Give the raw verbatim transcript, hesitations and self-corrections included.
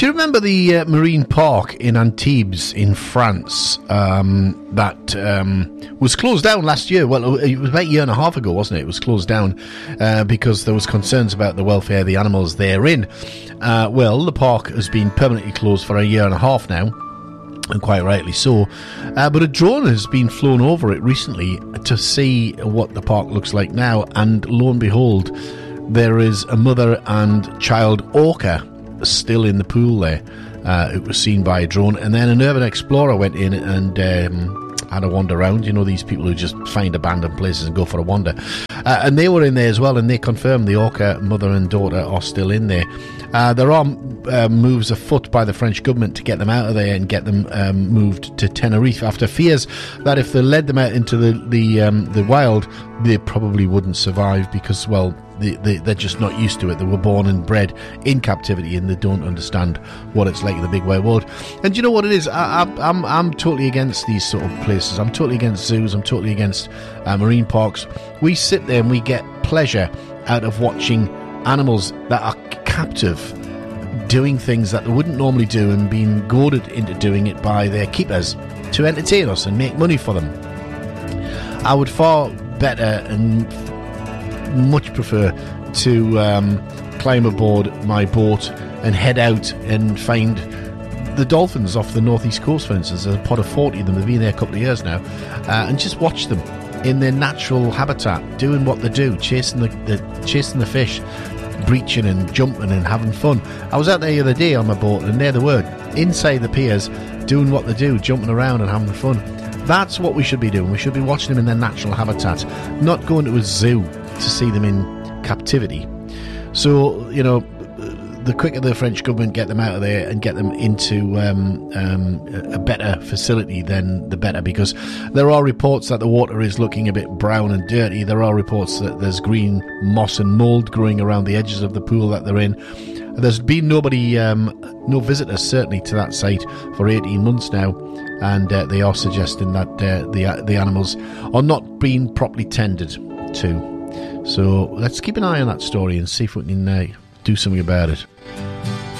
Do you remember the uh, marine park in Antibes in France um, that um, was closed down last year? Well, it was about a year and a half ago, wasn't it? It was closed down uh, because there was concerns about the welfare of the animals therein. Uh, well, the park has been permanently closed for a year and a half now, and quite rightly so. Uh, but a drone has been flown over it recently to see what the park looks like now, and lo and behold, there is a mother and child orca still in the pool there. Uh, it was seen by a drone, and then an urban explorer went in and um, had a wander around. You know, these people who just find abandoned places and go for a wander. Uh, and they were in there as well, and they confirmed the orca mother and daughter are still in there. Uh, there are uh, moves afoot by the French government to get them out of there and get them um, moved to Tenerife, after fears that if they led them out into the the, um, the wild, they probably wouldn't survive because, well, They, they, they're just not used to it. They were born and bred in captivity, and they don't understand what it's like in the big wide world. And do you know what it is? I, I, I'm I'm totally against these sort of places. I'm totally against zoos. I'm totally against uh, marine parks. We sit there and we get pleasure out of watching animals that are captive doing things that they wouldn't normally do, and being goaded into doing it by their keepers to entertain us and make money for them. I would far better and much prefer to um, climb aboard my boat and head out and find the dolphins off the northeast coast, for instance. There's a pod of forty of them. They've been there a couple of years now, uh, and just watch them in their natural habitat, doing what they do, chasing the, the chasing the fish, breaching and jumping and having fun. I was out there the other day on my boat, and there they were inside the piers, doing what they do, jumping around and having fun. That's what we should be doing. We should be watching them in their natural habitat, not going to a zoo to see them in captivity. So, you know, the quicker the French government get them out of there and get them into um, um, a better facility, then the better, because there are reports that the water is looking a bit brown and dirty. There are reports that there's green moss and mould growing around the edges of the pool that they're in. There's been nobody, um, no visitors certainly to that site for eighteen months now, and uh, they are suggesting that uh, the the animals are not being properly tended to. So let's keep an eye on that story and see if we can uh, do something about it.